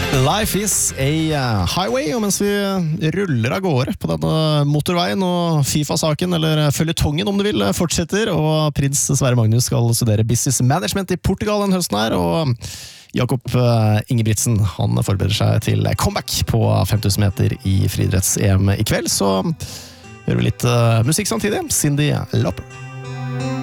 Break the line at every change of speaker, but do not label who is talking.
Life is a highway, og mens vi ruller av gårde på denne motorveien og FIFA-saken, eller føljetongen om du vil, fortsetter, og prins Sverre Magnus skal studere business management i Portugal den høsten her, og Jakob Ingebrigtsen, han forbereder seg til comeback på 5000 meter i friidretts-EM i kveld, så hører vi litt musikk samtidig. Cyndi Lauper.